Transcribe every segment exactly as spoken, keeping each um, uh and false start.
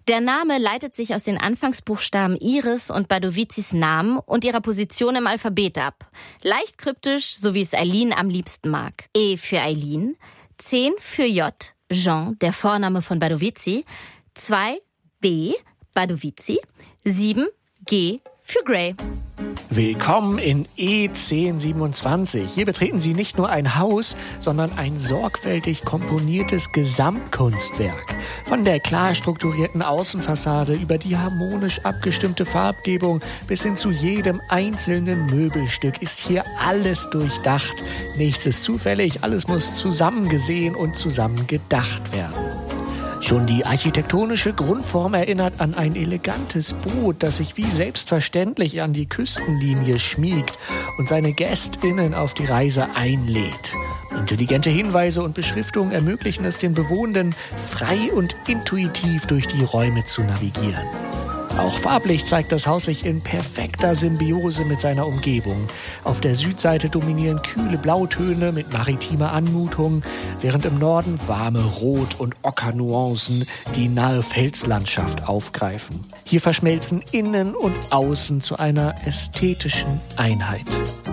Der Name leitet sich aus den Anfangsbuchstaben Iris und Badovizis Namen und ihrer Position im Alphabet ab. Leicht kryptisch, so wie es Eileen am liebsten mag. E für Eileen, zehn für J, Jean, der Vorname von Badovici, zwei B, Badovici, sieben G für Grey. Willkommen in E zehn siebenundzwanzig. Hier betreten Sie nicht nur ein Haus, sondern ein sorgfältig komponiertes Gesamtkunstwerk. Von der klar strukturierten Außenfassade über die harmonisch abgestimmte Farbgebung bis hin zu jedem einzelnen Möbelstück ist hier alles durchdacht. Nichts ist zufällig, alles muss zusammengesehen und zusammengedacht werden. Schon die architektonische Grundform erinnert an ein elegantes Boot, das sich wie selbstverständlich an die Küstenlinie schmiegt und seine GästInnen auf die Reise einlädt. Intelligente Hinweise und Beschriftungen ermöglichen es den Bewohnenden, frei und intuitiv durch die Räume zu navigieren. Auch farblich zeigt das Haus sich in perfekter Symbiose mit seiner Umgebung. Auf der Südseite dominieren kühle Blautöne mit maritimer Anmutung, während im Norden warme Rot- und Ockernuancen die nahe Felslandschaft aufgreifen. Hier verschmelzen Innen und Außen zu einer ästhetischen Einheit.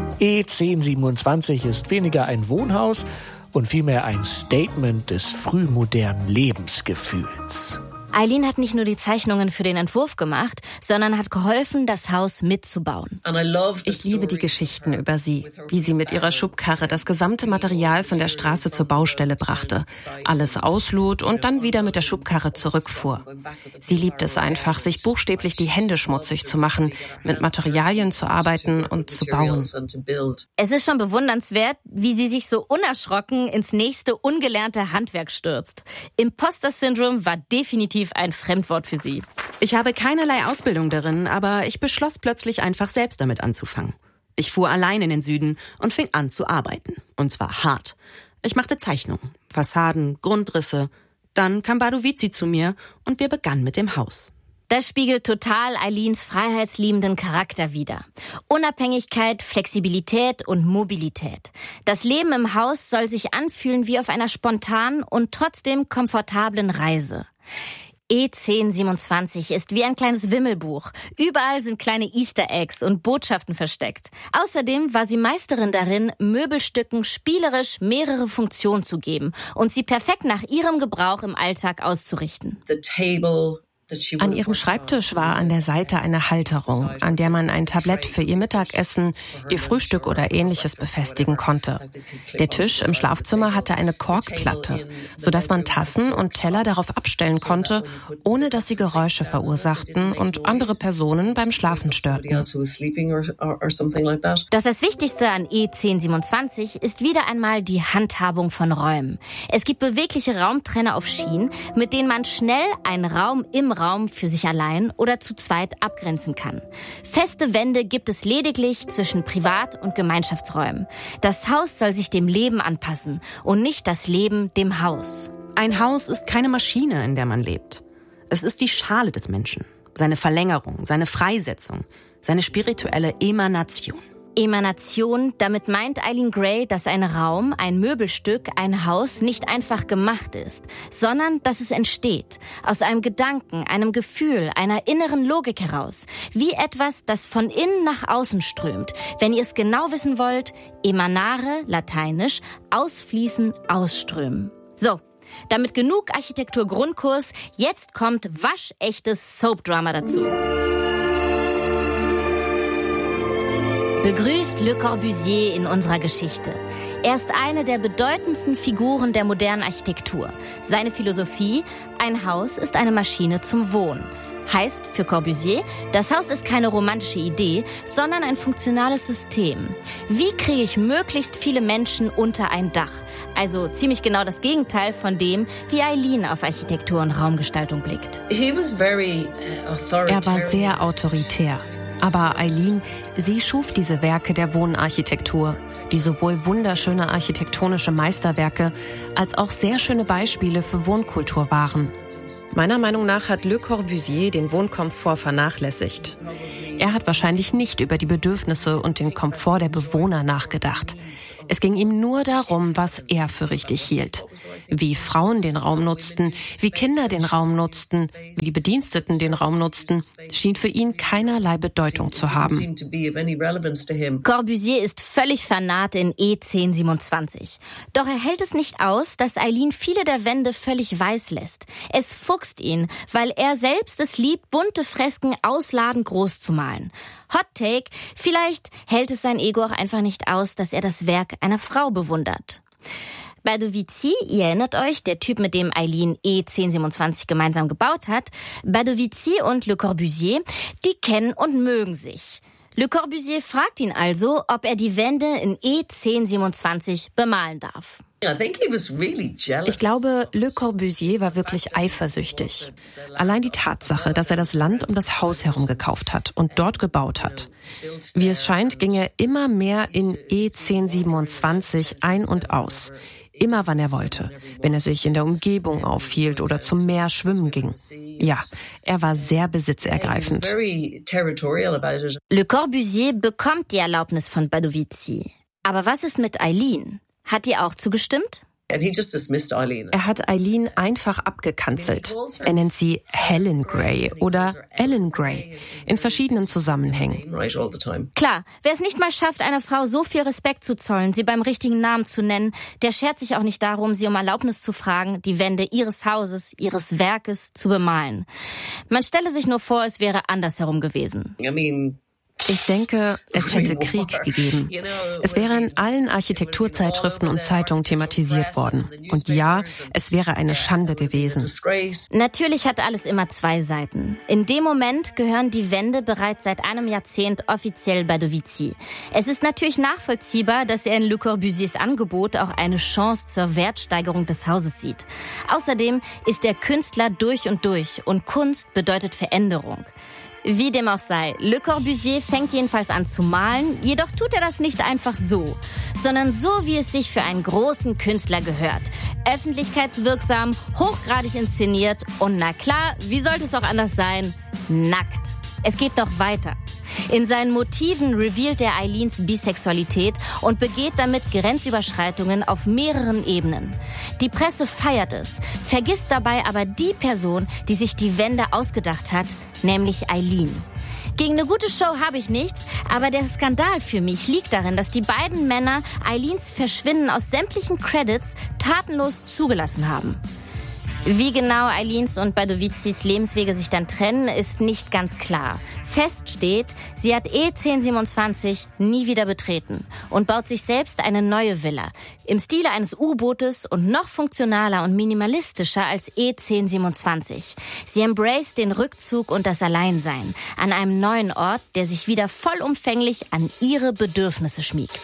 E zehn siebenundzwanzig ist weniger ein Wohnhaus und vielmehr ein Statement des frühmodernen Lebensgefühls. Eileen hat nicht nur die Zeichnungen für den Entwurf gemacht, sondern hat geholfen, das Haus mitzubauen. Ich liebe die Geschichten über sie, wie sie mit ihrer Schubkarre das gesamte Material von der Straße zur Baustelle brachte, alles auslud und dann wieder mit der Schubkarre zurückfuhr. Sie liebt es einfach, sich buchstäblich die Hände schmutzig zu machen, mit Materialien zu arbeiten und zu bauen. Es ist schon bewundernswert, wie sie sich so unerschrocken ins nächste ungelernte Handwerk stürzt. Imposter-Syndrom war definitiv ein Fremdwort für sie. Ich habe keinerlei Ausbildung darin, aber ich beschloss plötzlich einfach selbst damit anzufangen. Ich fuhr allein in den Süden und fing an zu arbeiten. Und zwar hart. Ich machte Zeichnungen, Fassaden, Grundrisse. Dann kam Badovici zu mir und wir begannen mit dem Haus. Das spiegelt total Eileens freiheitsliebenden Charakter wider. Unabhängigkeit, Flexibilität und Mobilität. Das Leben im Haus soll sich anfühlen wie auf einer spontanen und trotzdem komfortablen Reise. E zehn siebenundzwanzig ist wie ein kleines Wimmelbuch. Überall sind kleine Easter Eggs und Botschaften versteckt. Außerdem war sie Meisterin darin, Möbelstücken spielerisch mehrere Funktionen zu geben und sie perfekt nach ihrem Gebrauch im Alltag auszurichten. An ihrem Schreibtisch war an der Seite eine Halterung, an der man ein Tablett für ihr Mittagessen, ihr Frühstück oder Ähnliches befestigen konnte. Der Tisch im Schlafzimmer hatte eine Korkplatte, sodass man Tassen und Teller darauf abstellen konnte, ohne dass sie Geräusche verursachten und andere Personen beim Schlafen störten. Doch das Wichtigste an E zehn siebenundzwanzig ist wieder einmal die Handhabung von Räumen. Es gibt bewegliche Raumtrenner auf Schienen, mit denen man schnell einen Raum im Raum Raum für sich allein oder zu zweit abgrenzen kann. Feste Wände gibt es lediglich zwischen Privat- und Gemeinschaftsräumen. Das Haus soll sich dem Leben anpassen und nicht das Leben dem Haus. Ein Haus ist keine Maschine, in der man lebt. Es ist die Schale des Menschen, seine Verlängerung, seine Freisetzung, seine spirituelle Emanation. Emanation, damit meint Eileen Gray, dass ein Raum, ein Möbelstück, ein Haus nicht einfach gemacht ist, sondern dass es entsteht. Aus einem Gedanken, einem Gefühl, einer inneren Logik heraus. Wie etwas, das von innen nach außen strömt. Wenn ihr es genau wissen wollt, emanare, lateinisch, ausfließen, ausströmen. So, damit genug Architektur-Grundkurs, jetzt kommt waschechtes Soap-Drama dazu. Begrüßt Le Corbusier in unserer Geschichte. Er ist eine der bedeutendsten Figuren der modernen Architektur. Seine Philosophie: ein Haus ist eine Maschine zum Wohnen. Heißt für Corbusier, das Haus ist keine romantische Idee, sondern ein funktionales System. Wie kriege ich möglichst viele Menschen unter ein Dach? Also ziemlich genau das Gegenteil von dem, wie Eileen auf Architektur und Raumgestaltung blickt. Er war sehr autoritär. Aber Eileen, sie schuf diese Werke der Wohnarchitektur, die sowohl wunderschöne architektonische Meisterwerke als auch sehr schöne Beispiele für Wohnkultur waren. Meiner Meinung nach hat Le Corbusier den Wohnkomfort vernachlässigt. Er hat wahrscheinlich nicht über die Bedürfnisse und den Komfort der Bewohner nachgedacht. Es ging ihm nur darum, was er für richtig hielt. Wie Frauen den Raum nutzten, wie Kinder den Raum nutzten, wie die Bediensteten den Raum nutzten, schien für ihn keinerlei Bedeutung zu haben. Corbusier ist völlig vernarrt in E zehn siebenundzwanzig. Doch er hält es nicht aus, dass Eileen viele der Wände völlig weiß lässt. Es fuchst ihn, weil er selbst es liebt, bunte Fresken ausladend groß zu malen. Hot Take, vielleicht hält es sein Ego auch einfach nicht aus, dass er das Werk einer Frau bewundert. Badovici, ihr erinnert euch, der Typ, mit dem Eileen E zehn siebenundzwanzig gemeinsam gebaut hat, Badovici und Le Corbusier, die kennen und mögen sich. Le Corbusier fragt ihn also, ob er die Wände in E zehn siebenundzwanzig bemalen darf. Ich glaube, Le Corbusier war wirklich eifersüchtig. Allein die Tatsache, dass er das Land um das Haus herum gekauft hat und dort gebaut hat. Wie es scheint, ging er immer mehr in E zehn siebenundzwanzig ein und aus. Immer wann er wollte, wenn er sich in der Umgebung aufhielt oder zum Meer schwimmen ging. Ja, er war sehr besitzergreifend. Le Corbusier bekommt die Erlaubnis von Badovici. Aber was ist mit Eileen? Hat die auch zugestimmt? Er hat Eileen einfach abgekanzelt. Er nennt sie Helen Gray oder Ellen Gray in verschiedenen Zusammenhängen. Klar, wer es nicht mal schafft, einer Frau so viel Respekt zu zollen, sie beim richtigen Namen zu nennen, der schert sich auch nicht darum, sie um Erlaubnis zu fragen, die Wände ihres Hauses, ihres Werkes zu bemalen. Man stelle sich nur vor, es wäre andersherum gewesen. Ich denke, es hätte Krieg gegeben. Es wäre in allen Architekturzeitschriften und Zeitungen thematisiert worden. Und ja, es wäre eine Schande gewesen. Natürlich hat alles immer zwei Seiten. In dem Moment gehören die Wände bereits seit einem Jahrzehnt offiziell Badovici. Es ist natürlich nachvollziehbar, dass er in Le Corbusiers Angebot auch eine Chance zur Wertsteigerung des Hauses sieht. Außerdem ist er Künstler durch und durch und Kunst bedeutet Veränderung. Wie dem auch sei, Le Corbusier fängt jedenfalls an zu malen, jedoch tut er das nicht einfach so, sondern so, wie es sich für einen großen Künstler gehört. Öffentlichkeitswirksam, hochgradig inszeniert und na klar, wie sollte es auch anders sein? Nackt. Es geht noch weiter. In seinen Motiven revealt er Eileens Bisexualität und begeht damit Grenzüberschreitungen auf mehreren Ebenen. Die Presse feiert es, vergisst dabei aber die Person, die sich die Wände ausgedacht hat, nämlich Eileen. Gegen eine gute Show habe ich nichts, aber der Skandal für mich liegt darin, dass die beiden Männer Eileens Verschwinden aus sämtlichen Credits tatenlos zugelassen haben. Wie genau Eileens und Badovicis Lebenswege sich dann trennen, ist nicht ganz klar. Fest steht, sie hat E zehn siebenundzwanzig nie wieder betreten und baut sich selbst eine neue Villa im Stile eines U-Bootes und noch funktionaler und minimalistischer als E zehn siebenundzwanzig. Sie embraced den Rückzug und das Alleinsein an einem neuen Ort, der sich wieder vollumfänglich an ihre Bedürfnisse schmiegt.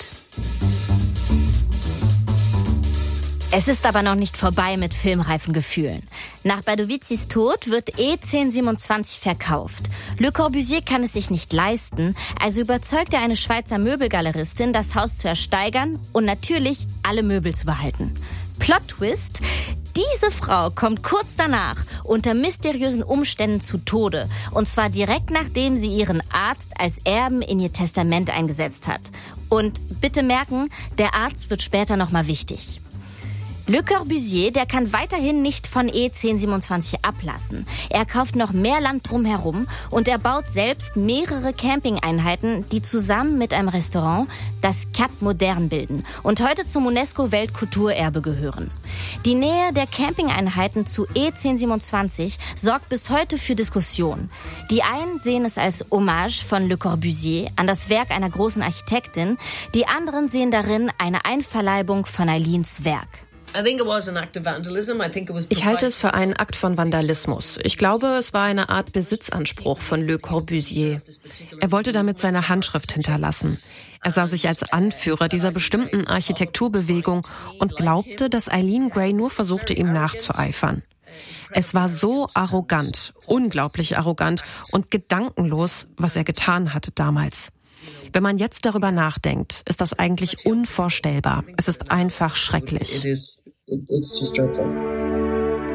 Es ist aber noch nicht vorbei mit filmreifen Gefühlen. Nach Badovicis Tod wird E zehn siebenundzwanzig verkauft. Le Corbusier kann es sich nicht leisten, also überzeugt er eine Schweizer Möbelgaleristin, das Haus zu ersteigern und natürlich alle Möbel zu behalten. Plot-Twist: Diese Frau kommt kurz danach unter mysteriösen Umständen zu Tode. Und zwar direkt nachdem sie ihren Arzt als Erben in ihr Testament eingesetzt hat. Und bitte merken, der Arzt wird später nochmal wichtig. Le Corbusier, der kann weiterhin nicht von E zehn siebenundzwanzig ablassen. Er kauft noch mehr Land drumherum und er baut selbst mehrere Campingeinheiten, die zusammen mit einem Restaurant das Cap Modern bilden und heute zum UNESCO-Weltkulturerbe gehören. Die Nähe der Campingeinheiten zu E zehn siebenundzwanzig sorgt bis heute für Diskussionen. Die einen sehen es als Hommage von Le Corbusier an das Werk einer großen Architektin, die anderen sehen darin eine Einverleibung von Eileens Werk. Ich halte es für einen Akt von Vandalismus. Ich glaube, es war eine Art Besitzanspruch von Le Corbusier. Er wollte damit seine Handschrift hinterlassen. Er sah sich als Anführer dieser bestimmten Architekturbewegung und glaubte, dass Eileen Gray nur versuchte, ihm nachzueifern. Es war so arrogant, unglaublich arrogant und gedankenlos, was er getan hatte damals. Wenn man jetzt darüber nachdenkt, ist das eigentlich unvorstellbar. Es ist einfach schrecklich.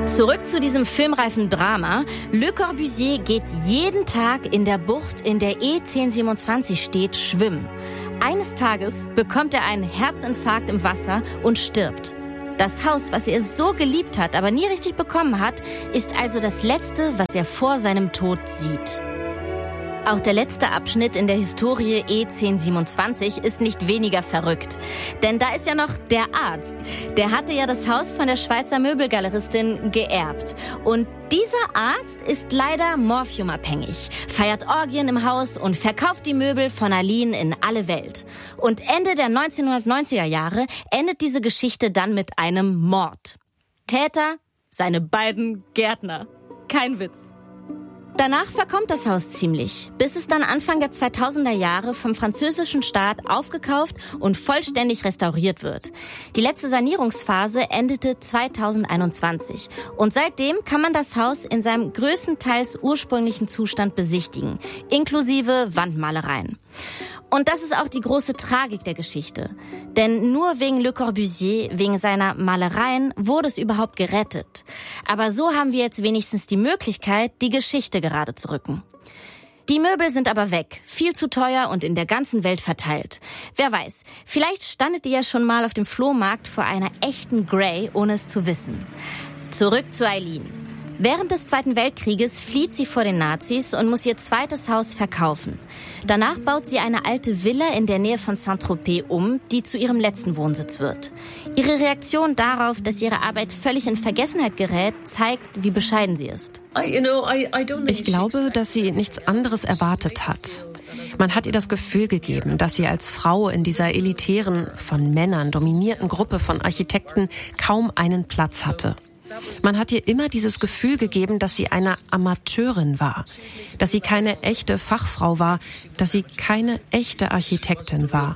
Zurück zu diesem filmreifen Drama. Le Corbusier geht jeden Tag in der Bucht, in der E zehn siebenundzwanzig steht, schwimmen. Eines Tages bekommt er einen Herzinfarkt im Wasser und stirbt. Das Haus, was er so geliebt hat, aber nie richtig bekommen hat, ist also das Letzte, was er vor seinem Tod sieht. Auch der letzte Abschnitt in der Historie E zehn siebenundzwanzig ist nicht weniger verrückt. Denn da ist ja noch der Arzt. Der hatte ja das Haus von der Schweizer Möbelgaleristin geerbt. Und dieser Arzt ist leider morphiumabhängig, feiert Orgien im Haus und verkauft die Möbel von Aline in alle Welt. Und Ende der neunzehnhundertneunziger Jahre endet diese Geschichte dann mit einem Mord. Täter, seine beiden Gärtner. Kein Witz. Danach verkommt das Haus ziemlich, bis es dann Anfang der zweitausender Jahre vom französischen Staat aufgekauft und vollständig restauriert wird. Die letzte Sanierungsphase endete zweitausendeinundzwanzig und seitdem kann man das Haus in seinem größtenteils ursprünglichen Zustand besichtigen, inklusive Wandmalereien. Und das ist auch die große Tragik der Geschichte. Denn nur wegen Le Corbusier, wegen seiner Malereien, wurde es überhaupt gerettet. Aber so haben wir jetzt wenigstens die Möglichkeit, die Geschichte gerade zu rücken. Die Möbel sind aber weg, viel zu teuer und in der ganzen Welt verteilt. Wer weiß, vielleicht standet ihr ja schon mal auf dem Flohmarkt vor einer echten Grey, ohne es zu wissen. Zurück zu Aline. Während des Zweiten Weltkrieges flieht sie vor den Nazis und muss ihr zweites Haus verkaufen. Danach baut sie eine alte Villa in der Nähe von Saint-Tropez um, die zu ihrem letzten Wohnsitz wird. Ihre Reaktion darauf, dass ihre Arbeit völlig in Vergessenheit gerät, zeigt, wie bescheiden sie ist. Ich glaube, dass sie nichts anderes erwartet hat. Man hat ihr das Gefühl gegeben, dass sie als Frau in dieser elitären, von Männern dominierten Gruppe von Architekten kaum einen Platz hatte. Man hat ihr immer dieses Gefühl gegeben, dass sie eine Amateurin war, dass sie keine echte Fachfrau war, dass sie keine echte Architektin war.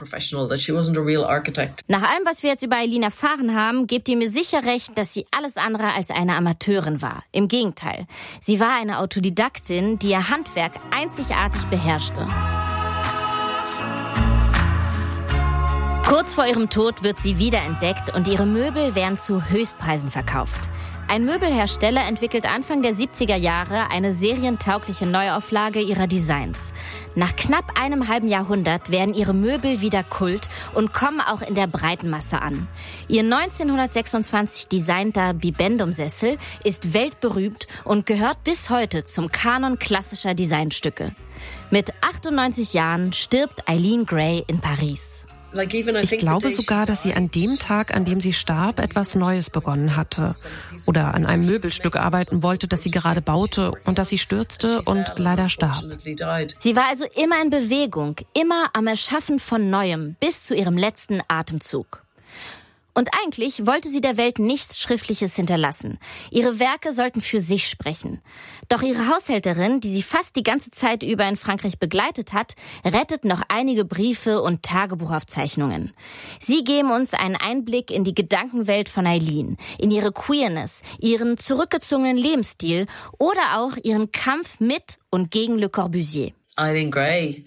Nach allem, was wir jetzt über Aline erfahren haben, gebt ihr mir sicher recht, dass sie alles andere als eine Amateurin war. Im Gegenteil, sie war eine Autodidaktin, die ihr Handwerk einzigartig beherrschte. Kurz vor ihrem Tod wird sie wiederentdeckt und ihre Möbel werden zu Höchstpreisen verkauft. Ein Möbelhersteller entwickelt Anfang der siebziger Jahre eine serientaugliche Neuauflage ihrer Designs. Nach knapp einem halben Jahrhundert werden ihre Möbel wieder Kult und kommen auch in der breiten Masse an. Ihr neunzehnhundertsechsundzwanzig designter Bibendum-Sessel ist weltberühmt und gehört bis heute zum Kanon klassischer Designstücke. Mit achtundneunzig Jahren stirbt Aline Gray in Paris. Ich glaube sogar, dass sie an dem Tag, an dem sie starb, etwas Neues begonnen hatte. Oder an einem Möbelstück arbeiten wollte, das sie gerade baute und das sie stürzte und leider starb. Sie war also immer in Bewegung, immer am Erschaffen von Neuem, bis zu ihrem letzten Atemzug. Und eigentlich wollte sie der Welt nichts Schriftliches hinterlassen. Ihre Werke sollten für sich sprechen. Doch ihre Haushälterin, die sie fast die ganze Zeit über in Frankreich begleitet hat, rettet noch einige Briefe und Tagebuchaufzeichnungen. Sie geben uns einen Einblick in die Gedankenwelt von Aline, in ihre Queerness, ihren zurückgezogenen Lebensstil oder auch ihren Kampf mit und gegen Le Corbusier. Aline Gray.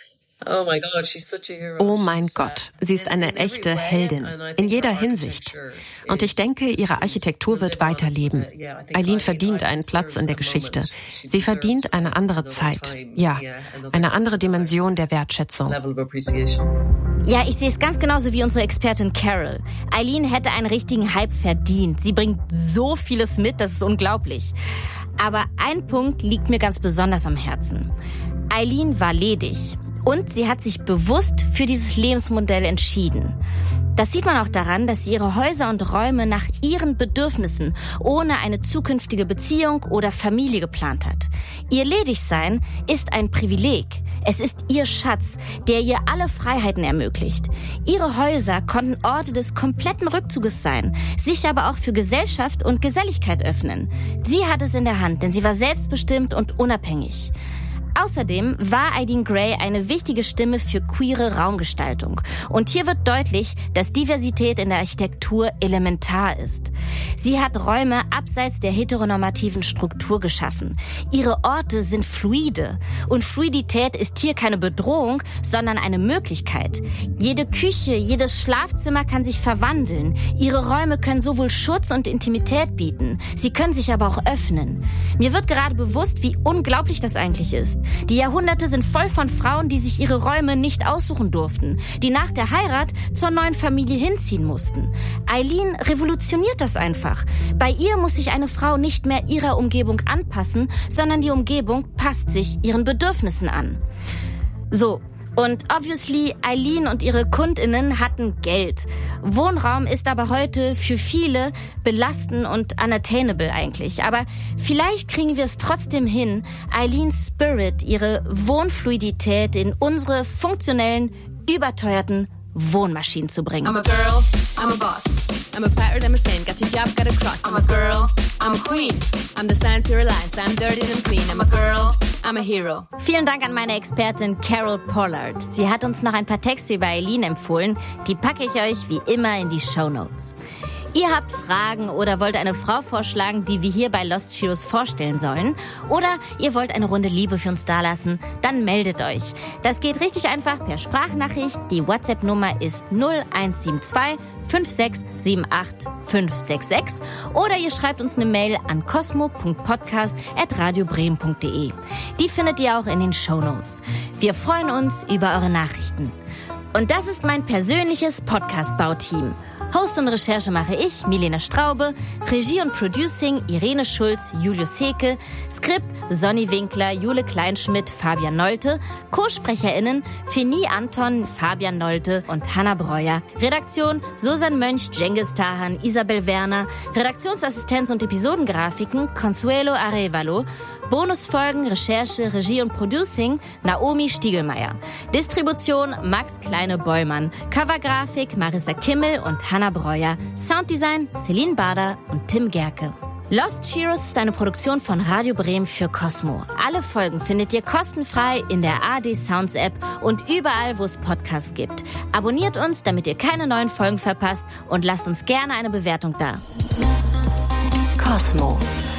Oh mein Gott, sie ist eine echte Heldin, in jeder Hinsicht. Und ich denke, ihre Architektur wird weiterleben. Aline verdient einen Platz in der Geschichte. Sie verdient eine andere Zeit, ja, eine andere Dimension der Wertschätzung. Ja, ich sehe es ganz genauso wie unsere Expertin Carol. Aline hätte einen richtigen Hype verdient. Sie bringt so vieles mit, das ist unglaublich. Aber ein Punkt liegt mir ganz besonders am Herzen. Aline war ledig. Und sie hat sich bewusst für dieses Lebensmodell entschieden. Das sieht man auch daran, dass sie ihre Häuser und Räume nach ihren Bedürfnissen ohne eine zukünftige Beziehung oder Familie geplant hat. Ihr Ledigsein ist ein Privileg. Es ist ihr Schatz, der ihr alle Freiheiten ermöglicht. Ihre Häuser konnten Orte des kompletten Rückzuges sein, sich aber auch für Gesellschaft und Geselligkeit öffnen. Sie hat es in der Hand, denn sie war selbstbestimmt und unabhängig. Außerdem war Eileen Gray eine wichtige Stimme für queere Raumgestaltung. Und hier wird deutlich, dass Diversität in der Architektur elementar ist. Sie hat Räume abseits der heteronormativen Struktur geschaffen. Ihre Orte sind fluide. Und Fluidität ist hier keine Bedrohung, sondern eine Möglichkeit. Jede Küche, jedes Schlafzimmer kann sich verwandeln. Ihre Räume können sowohl Schutz und Intimität bieten. Sie können sich aber auch öffnen. Mir wird gerade bewusst, wie unglaublich das eigentlich ist. Die Jahrhunderte sind voll von Frauen, die sich ihre Räume nicht aussuchen durften, die nach der Heirat zur neuen Familie hinziehen mussten. Eileen revolutioniert das einfach. Bei ihr muss sich eine Frau nicht mehr ihrer Umgebung anpassen, sondern die Umgebung passt sich ihren Bedürfnissen an. So. Und obviously, Eileen und ihre KundInnen hatten Geld. Wohnraum ist aber heute für viele belastend und unattainable eigentlich. Aber vielleicht kriegen wir es trotzdem hin, Eileens Spirit, ihre Wohnfluidität in unsere funktionellen, überteuerten Wohnmaschinen zu bringen. I'm a girl, I'm a boss. I'm a pirate, I'm a saint, got your job, got a cross. I'm a girl, I'm a queen. I'm the science to reliance, I'm dirty and clean. I'm a girl, I'm a hero. Vielen Dank an meine Expertin Carol Pollard. Sie hat uns noch ein paar Texte über Eileen empfohlen. Die packe ich euch wie immer in die Shownotes. Ihr habt Fragen oder wollt eine Frau vorschlagen, die wir hier bei Lost Sheroes vorstellen sollen? Oder ihr wollt eine Runde Liebe für uns dalassen? Dann meldet euch. Das geht richtig einfach per Sprachnachricht. Die WhatsApp-Nummer ist null eins sieben zwei fünf sechs sieben acht fünf sechs sechs. Oder ihr schreibt uns eine Mail an cosmo punkt podcast at radio bremen punkt de. Die findet ihr auch in den Shownotes. Wir freuen uns über eure Nachrichten. Und das ist mein persönliches Podcast-Bauteam. Host und Recherche mache ich, Milena Straube, Regie und Producing Irene Schulz, Julius Heke, Skript Sonny Winkler, Jule Kleinschmidt, Fabian Nolte, Co-SprecherInnen Feni Anton, Fabian Nolte und Hanna Breuer, Redaktion Susan Mönch, Cengiz Tahan, Isabel Werner, Redaktionsassistenz und Episodengrafiken Consuelo Arevalo, Bonusfolgen, Recherche, Regie und Producing Naomi Stiegelmeier, Distribution Max Kleine-Beumann, Covergrafik Marissa Kimmel und Hanna Breuer, Sounddesign Celine Bader und Tim Gerke. Lost Sheroes ist eine Produktion von Radio Bremen für Cosmo. Alle Folgen findet ihr kostenfrei in der A R D Sounds App und überall, wo es Podcasts gibt. Abonniert uns, damit ihr keine neuen Folgen verpasst und lasst uns gerne eine Bewertung da. Cosmo.